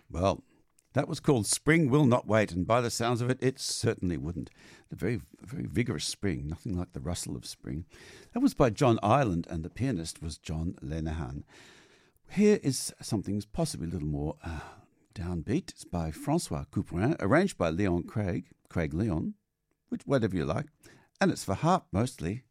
Well, that was called Spring Will Not Wait, and by the sounds of it, it certainly wouldn't. The very vigorous spring, nothing like the rustle of spring. That was by John Ireland, and the pianist was John Lenihan. Here is something possibly a little more downbeat. It's by Francois Couperin, arranged by Leon Craig Leon, whatever you like, and it's for harp mostly.